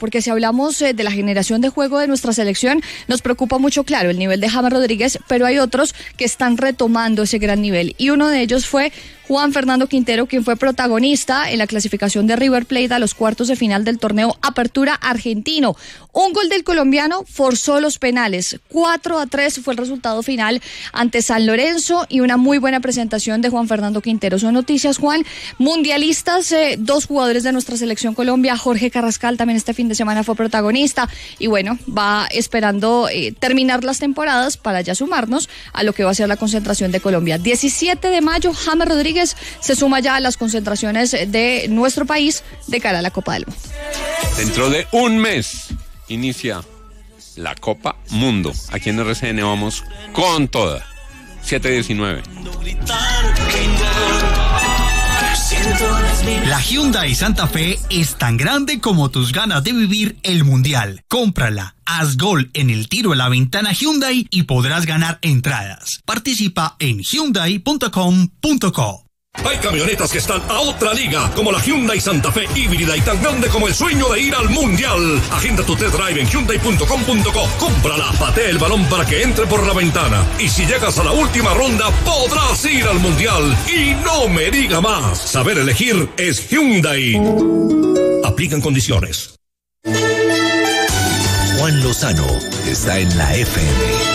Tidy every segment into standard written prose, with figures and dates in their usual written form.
porque si hablamos de la generación de juego de nuestra selección, nos preocupa mucho, claro, el nivel de James Rodríguez, pero hay otros que están retomando ese gran nivel, y uno de ellos fue Juan Fernando Quintero, quien fue protagonista en la clasificación de River Plate a los cuartos de final del torneo Apertura argentino. Un gol del colombiano forzó los penales. 4-3 fue el resultado final ante San Lorenzo, y una muy buena presentación de Juan Fernando Quintero. Son noticias, Juan, mundialistas, dos jugadores de nuestra selección Colombia. Jorge Carrascal también este fin de semana fue protagonista, y bueno, va esperando terminar las temporadas para ya sumarnos a lo que va a ser la concentración de Colombia. 17 de mayo, James Rodríguez se suma ya a las concentraciones de nuestro país de cara a la Copa del Mundo. Dentro de un mes inicia la Copa Mundo. Aquí en RCN vamos con toda. 7:19. La Hyundai Santa Fe es tan grande como tus ganas de vivir el Mundial. Cómprala, haz gol en el tiro a la ventana Hyundai y podrás ganar entradas. Participa en hyundai.com.co. Hay camionetas que están a otra liga, como la Hyundai Santa Fe híbrida y tan grande como el sueño de ir al Mundial. Agenda tu test drive en hyundai.com.co. Cómprala, patea el balón para que entre por la ventana. Y si llegas a la última ronda, podrás ir al Mundial. Y no me diga más. Saber elegir es Hyundai. Aplican condiciones. Juan Lozano está en la FM.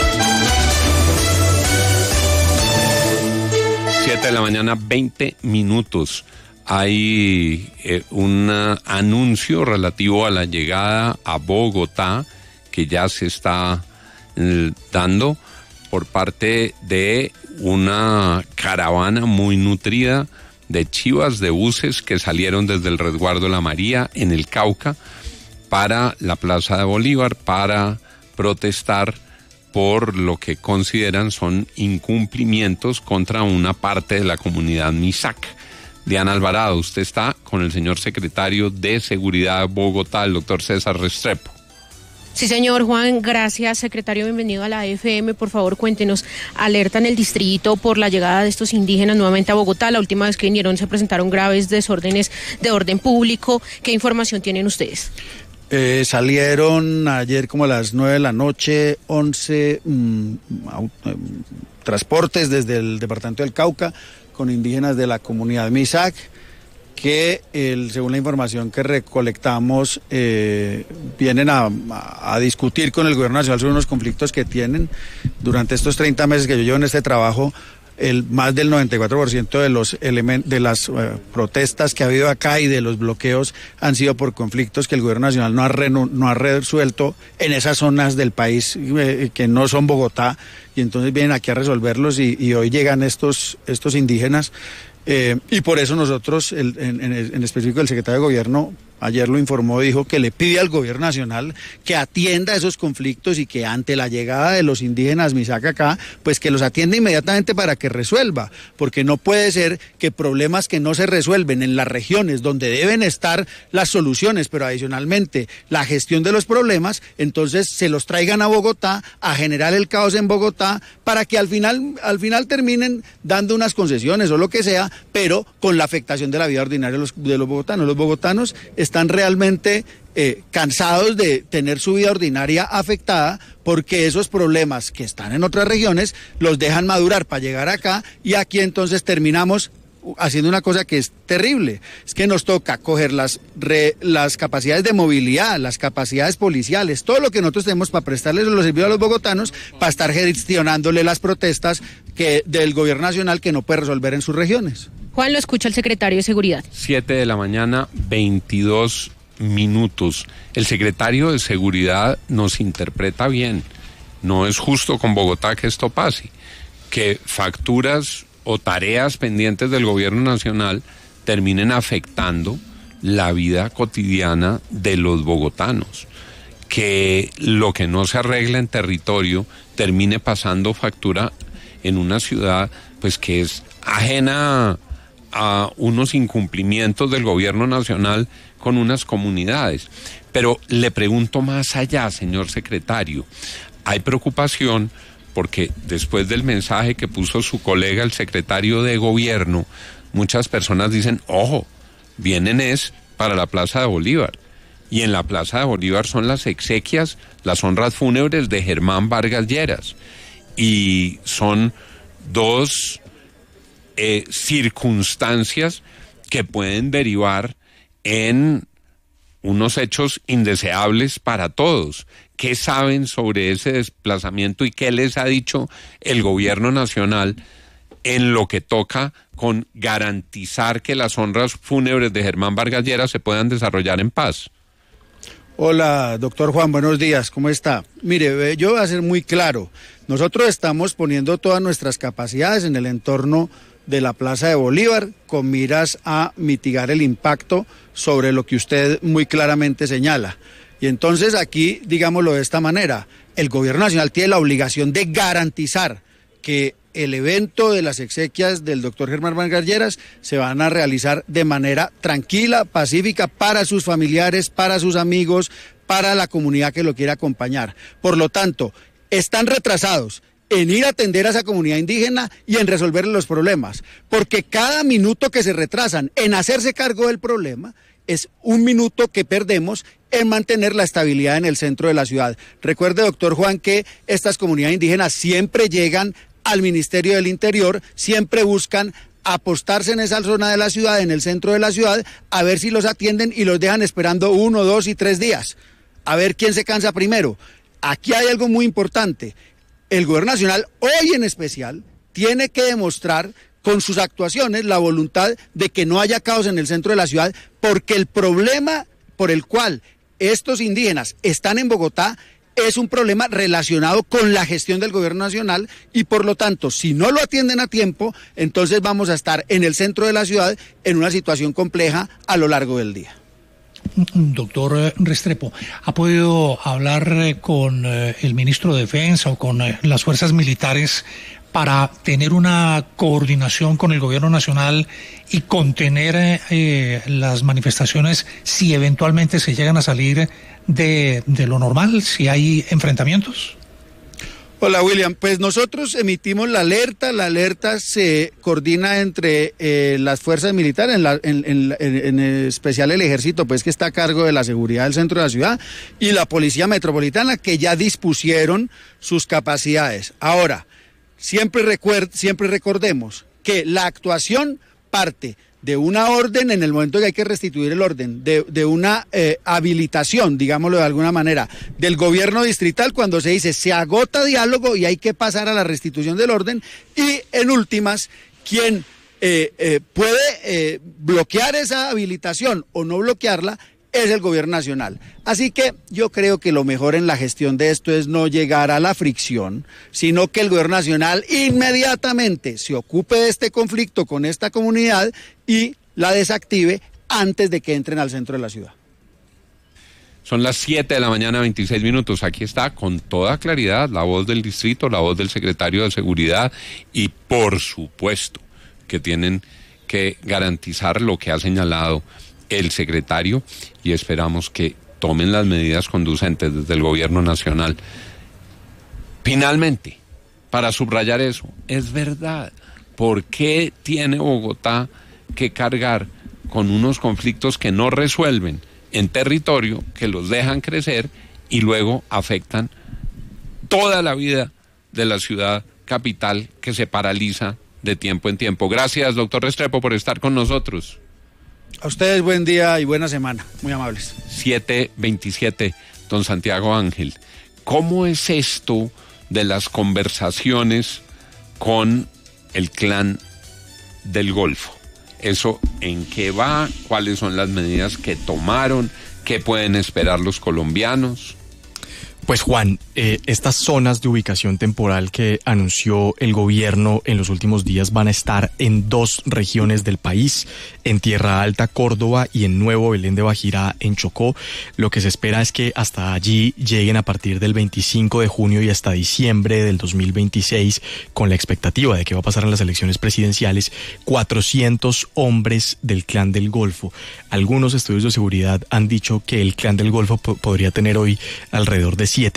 7:20 a.m. Hay un anuncio relativo a la llegada a Bogotá que ya se está dando por parte de una caravana muy nutrida de chivas, de buses que salieron desde el resguardo La María en el Cauca para la Plaza de Bolívar para protestar por lo que consideran son incumplimientos contra una parte de la comunidad Misak. Diana Alvarado, usted está con el señor secretario de Seguridad de Bogotá, el doctor César Restrepo. Sí, señor Juan, gracias, secretario, bienvenido a la FM. Por favor, cuéntenos, alerta en el distrito por la llegada de estos indígenas nuevamente a Bogotá. La última vez que vinieron se presentaron graves desórdenes de orden público. ¿Qué información tienen ustedes? Salieron ayer como a las 9 de la noche 11 transportes desde el departamento del Cauca con indígenas de la comunidad Misak que según la información que recolectamos vienen a discutir con el gobierno nacional sobre unos conflictos que tienen. Durante estos 30 meses que yo llevo en este trabajo, más del 94% de las protestas que ha habido acá y de los bloqueos han sido por conflictos que el gobierno nacional no ha resuelto en esas zonas del país que no son Bogotá, y entonces vienen aquí a resolverlos y hoy llegan estos indígenas y por eso nosotros, en específico el secretario de Gobierno, ayer lo informó, dijo que le pide al gobierno nacional que atienda esos conflictos y que ante la llegada de los indígenas Misak acá, pues que los atienda inmediatamente para que resuelva, porque no puede ser que problemas que no se resuelven en las regiones donde deben estar las soluciones, pero adicionalmente la gestión de los problemas, entonces se los traigan a Bogotá a generar el caos en Bogotá para que al final terminen dando unas concesiones o lo que sea, pero con la afectación de la vida ordinaria de los bogotanos. Los bogotanos están realmente cansados de tener su vida ordinaria afectada porque esos problemas que están en otras regiones los dejan madurar para llegar acá, y aquí entonces terminamos haciendo una cosa que es terrible, es que nos toca coger las capacidades de movilidad, las capacidades policiales, todo lo que nosotros tenemos para prestarles los servicios a los bogotanos, para estar gestionándole las protestas del gobierno nacional que no puede resolver en sus regiones. Juan, lo escucha el secretario de Seguridad. 7:22 a.m. El secretario de Seguridad nos interpreta bien. No es justo con Bogotá que esto pase, que facturas o tareas pendientes del gobierno nacional terminen afectando la vida cotidiana de los bogotanos, que lo que no se arregla en territorio termine pasando factura en una ciudad pues que es ajena a unos incumplimientos del gobierno nacional con unas comunidades. Pero le pregunto más allá, señor secretario, hay preocupación porque después del mensaje que puso su colega, el secretario de Gobierno, muchas personas dicen, ojo, vienen para la Plaza de Bolívar, Y en la Plaza de Bolívar son las exequias, las honras fúnebres de Germán Vargas Lleras. Y son dos circunstancias que pueden derivar en unos hechos indeseables para todos. ¿Qué saben sobre ese desplazamiento y qué les ha dicho el gobierno nacional en lo que toca con garantizar que las honras fúnebres de Germán Vargas Lleras se puedan desarrollar en paz? Hola, doctor Juan, buenos días, ¿cómo está? Mire, yo voy a ser muy claro. Nosotros estamos poniendo todas nuestras capacidades en el entorno de la Plaza de Bolívar con miras a mitigar el impacto sobre lo que usted muy claramente señala. Y entonces aquí, digámoslo de esta manera, el gobierno nacional tiene la obligación de garantizar que el evento de las exequias del doctor Germán Vargas Lleras se van a realizar de manera tranquila, pacífica, para sus familiares, para sus amigos, para la comunidad que lo quiera acompañar. Por lo tanto, están retrasados en ir a atender a esa comunidad indígena y en resolver los problemas, porque cada minuto que se retrasan en hacerse cargo del problema es un minuto que perdemos en mantener la estabilidad en el centro de la ciudad. Recuerde, doctor Juan, que estas comunidades indígenas siempre llegan al Ministerio del Interior, siempre buscan apostarse en esa zona de la ciudad, en el centro de la ciudad, a ver si los atienden y los dejan esperando 1, 2 y 3 días, a ver quién se cansa primero. Aquí hay algo muy importante. El gobierno nacional, hoy en especial, tiene que demostrar con sus actuaciones la voluntad de que no haya caos en el centro de la ciudad, porque el problema por el cual estos indígenas están en Bogotá es un problema relacionado con la gestión del gobierno nacional y por lo tanto, si no lo atienden a tiempo, entonces vamos a estar en el centro de la ciudad en una situación compleja a lo largo del día. Doctor Restrepo, ¿ha podido hablar con el ministro de Defensa o con las fuerzas militares para tener una coordinación con el gobierno nacional y contener las manifestaciones si eventualmente se llegan a salir de lo normal, si hay enfrentamientos? Hola, William, pues nosotros emitimos la alerta se coordina entre las fuerzas militares, en especial el ejército, pues que está a cargo de la seguridad del centro de la ciudad, y la policía metropolitana, que ya dispusieron sus capacidades. Ahora, siempre recordemos que la actuación parte de una orden en el momento que hay que restituir el orden, de una habilitación, digámoslo de alguna manera, del gobierno distrital cuando se dice se agota diálogo y hay que pasar a la restitución del orden, y en últimas, quien puede bloquear esa habilitación o no bloquearla es el gobierno nacional. Así que yo creo que lo mejor en la gestión de esto es no llegar a la fricción, sino que el gobierno nacional inmediatamente se ocupe de este conflicto con esta comunidad y la desactive antes de que entren al centro de la ciudad. Son las 7 de la mañana, 26 minutos. Aquí está con toda claridad la voz del distrito, la voz del secretario de Seguridad y por supuesto que tienen que garantizar lo que ha señalado el secretario y esperamos que tomen las medidas conducentes desde el gobierno nacional. Finalmente, para subrayar eso, es verdad, ¿por qué tiene Bogotá que cargar con unos conflictos que no resuelven en territorio, que los dejan crecer y luego afectan toda la vida de la ciudad capital, que se paraliza de tiempo en tiempo? Gracias, doctor Restrepo, por estar con nosotros. A ustedes buen día y buena semana, muy amables. 7:27, don Santiago Ángel. ¿Cómo es esto de las conversaciones con el clan del Golfo? ¿Eso en qué va? ¿Cuáles son las medidas que tomaron? ¿Qué pueden esperar los colombianos? Pues Juan, estas zonas de ubicación temporal que anunció el gobierno en los últimos días van a estar en 2 regiones del país, en Tierra Alta, Córdoba, y en Nuevo Belén de Bajirá, en Chocó. Lo que se espera es que hasta allí lleguen a partir del 25 de junio y hasta diciembre del 2026, con la expectativa de que va a pasar en las elecciones presidenciales, 400 hombres del Clan del Golfo. Algunos estudios de seguridad han dicho que el Clan del Golfo podría tener hoy alrededor de 7.000 hombres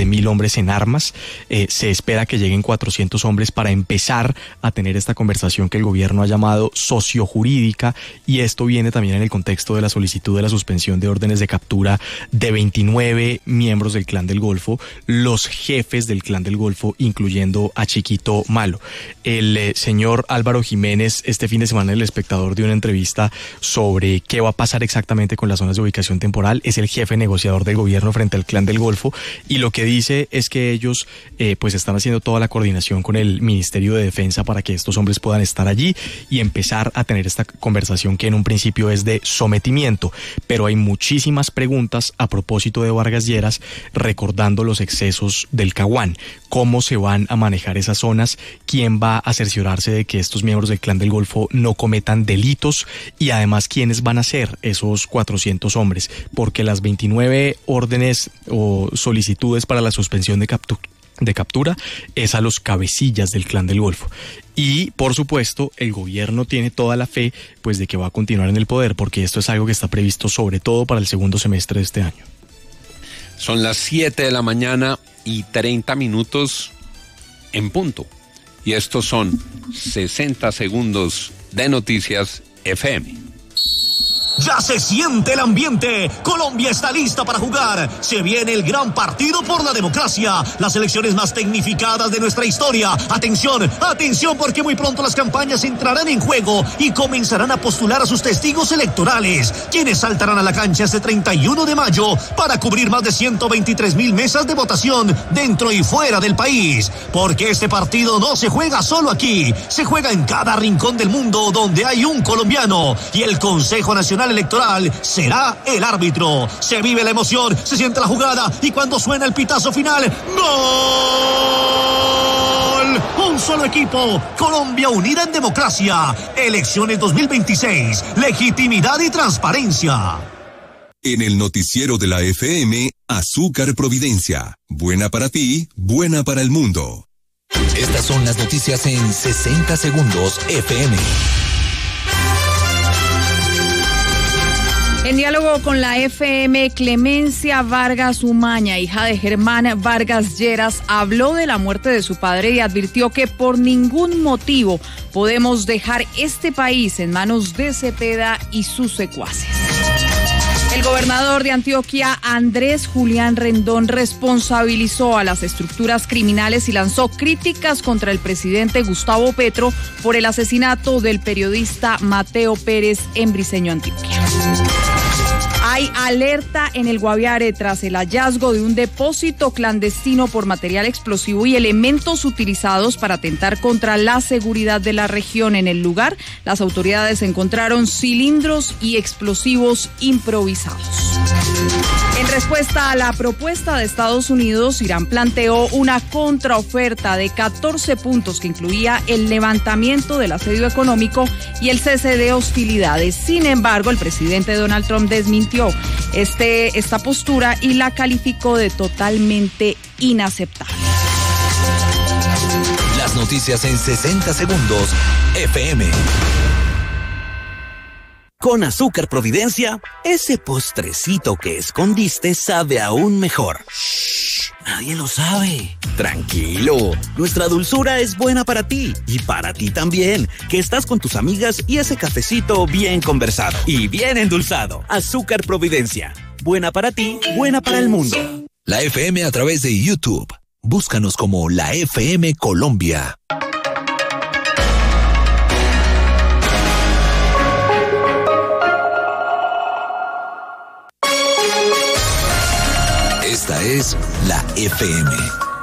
hombres en armas. Se espera que lleguen 400 hombres para empezar a tener esta conversación que el gobierno ha llamado sociojurídica, y esto viene también en el contexto de la solicitud de la suspensión de órdenes de captura de 29 miembros del Clan del Golfo, los jefes del Clan del Golfo, incluyendo a Chiquito Malo. El señor Álvaro Jiménez este fin de semana en El Espectador dio una entrevista sobre qué va a pasar exactamente con las zonas de ubicación temporal. Es el jefe negociador del gobierno frente al Clan del Golfo, y lo que dice es que ellos pues están haciendo toda la coordinación con el Ministerio de Defensa para que estos hombres puedan estar allí y empezar a tener esta conversación que en un principio es de sometimiento. Pero hay muchísimas preguntas a propósito de Vargas Lleras, recordando los excesos del Caguán. ¿Cómo se van a manejar esas zonas? ¿Quién va a cerciorarse de que estos miembros del Clan del Golfo no cometan delitos? Y además, ¿quiénes van a ser esos 400 hombres? Porque las 29 órdenes o solicitudes para la suspensión de captura es a los cabecillas del Clan del Golfo. Y por supuesto el gobierno tiene toda la fe pues de que va a continuar en el poder, porque esto es algo que está previsto sobre todo para el segundo semestre de este año. Son las 7 de la mañana y 30 minutos en punto, y estos son 60 segundos de Noticias FM. Ya se siente el ambiente. Colombia está lista para jugar. Se viene el gran partido por la democracia. Las elecciones más tecnificadas de nuestra historia. Atención, atención, porque muy pronto las campañas entrarán en juego y comenzarán a postular a sus testigos electorales, quienes saltarán a la cancha este 31 de mayo para cubrir más de 123,000 mesas de votación dentro y fuera del país. Porque este partido no se juega solo aquí, se juega en cada rincón del mundo donde hay un colombiano, y el Consejo Nacional Electoral será el árbitro. Se vive la emoción, se siente la jugada, y cuando suena el pitazo final, ¡gol! Un solo equipo, Colombia unida en democracia. Elecciones 2026, legitimidad y transparencia. En el noticiero de la FM, Azúcar Providencia. Buena para ti, buena para el mundo. Estas son las noticias en 60 segundos FM. En diálogo con la FM, Clemencia Vargas Umaña, hija de Germán Vargas Lleras, habló de la muerte de su padre y advirtió que por ningún motivo podemos dejar este país en manos de Cepeda y sus secuaces. El gobernador de Antioquia, Andrés Julián Rendón, responsabilizó a las estructuras criminales y lanzó críticas contra el presidente Gustavo Petro por el asesinato del periodista Mateo Pérez en Briceño, Antioquia. Hay alerta en el Guaviare tras el hallazgo de un depósito clandestino por material explosivo y elementos utilizados para atentar contra la seguridad de la región. En el lugar, las autoridades encontraron cilindros y explosivos improvisados. En respuesta a la propuesta de Estados Unidos, Irán planteó una contraoferta de 14 puntos que incluía el levantamiento del asedio económico y el cese de hostilidades. Sin embargo, el presidente Donald Trump desmintió esta postura y la calificó de totalmente inaceptable. Las noticias en 60 segundos FM. Con Azúcar Providencia, ese postrecito que escondiste sabe aún mejor. Shh, nadie lo sabe. Tranquilo, nuestra dulzura es buena para ti y para ti también, que estás con tus amigas y ese cafecito bien conversado y bien endulzado. Azúcar Providencia, buena para ti, buena para el mundo. La FM a través de YouTube. Búscanos como La FM Colombia. Esta es La FM.